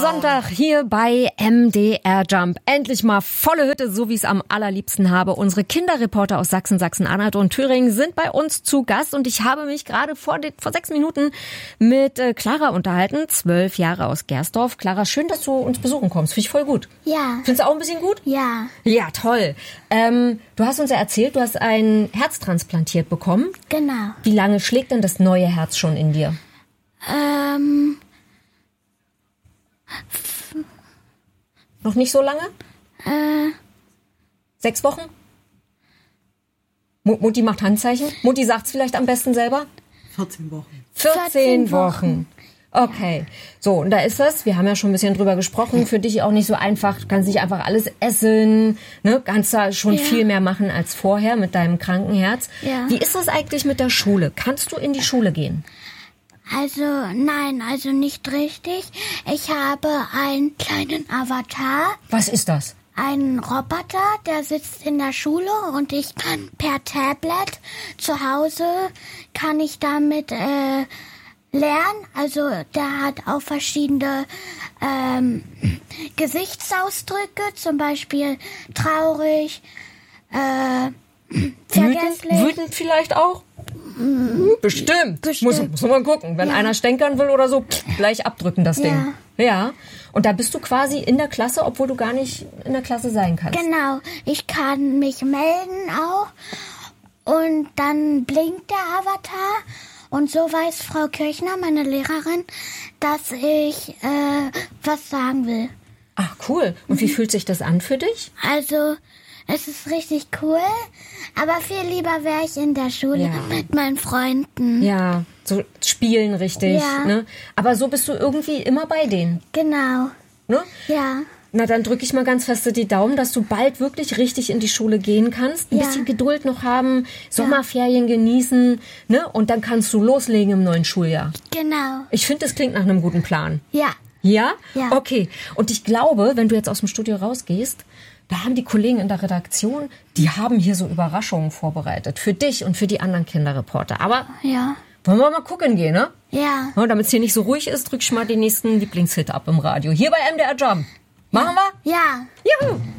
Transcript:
Sonntag hier bei MDR Jump. Endlich mal volle Hütte, so wie ich es am allerliebsten habe. Unsere Kinderreporter aus Sachsen, Sachsen-Anhalt und Thüringen sind bei uns zu Gast und ich habe mich gerade vor 6 Minuten mit Clara unterhalten, 12 Jahre aus Gersdorf. Clara, schön, dass du uns besuchen kommst. Finde ich voll gut. Ja. Findest du auch ein bisschen gut? Ja. Ja, toll. Du hast uns ja erzählt, du hast ein Herz transplantiert bekommen. Genau. Wie lange schlägt denn das neue Herz schon in dir? Noch nicht so lange? 6 Wochen? Mutti macht Handzeichen. Mutti sagt's vielleicht am besten selber. 14 Wochen. 14 Wochen. Okay. So, und da ist das. Wir haben ja schon ein bisschen drüber gesprochen. Für dich auch nicht so einfach. Du kannst nicht einfach alles essen. Ne? Kannst da schon viel mehr machen als vorher mit deinem kranken Herz. Ja. Wie ist das eigentlich mit der Schule? Kannst du in die Schule gehen? Also, nein, also nicht richtig. Ich habe einen kleinen Avatar, Was ist das? einen Roboter, der sitzt in der Schule und ich kann per Tablet zu Hause, kann ich damit lernen. Also, der hat auch verschiedene Gesichtsausdrücke, zum Beispiel traurig, vergesslich. Wütend vielleicht auch? Bestimmt. Muss man gucken. Wenn einer stänkern will oder so, gleich abdrücken das Ding. Ja. Und da bist du quasi in der Klasse, obwohl du gar nicht in der Klasse sein kannst. Genau. Ich kann mich melden auch. Und dann blinkt der Avatar. Und so weiß Frau Kirchner, meine Lehrerin, dass ich was sagen will. Ach, cool. Und wie fühlt sich das an für dich? Also, es ist richtig cool. Aber viel lieber wäre ich in der Schule mit meinen Freunden. Ja, so spielen richtig. Ja. Ne? Aber so bist du irgendwie immer bei denen. Genau. Ne? Ja. Na, dann drücke ich mal ganz feste die Daumen, dass du bald wirklich richtig in die Schule gehen kannst. Ein bisschen Geduld noch haben, Sommerferien genießen. Ne? Und dann kannst du loslegen im neuen Schuljahr. Genau. Ich finde, das klingt nach einem guten Plan. Ja. Ja? Ja. Okay. Und ich glaube, wenn du jetzt aus dem Studio rausgehst, da haben die Kollegen in der Redaktion, die haben hier so Überraschungen vorbereitet. Für dich und für die anderen Kinderreporter. Aber Ja. wollen wir mal gucken gehen, ne? Ja. Damit es hier nicht so ruhig ist, drück ich mal den nächsten Lieblingshit ab im Radio. Hier bei MDR Jump. Machen wir? Ja. Juhu!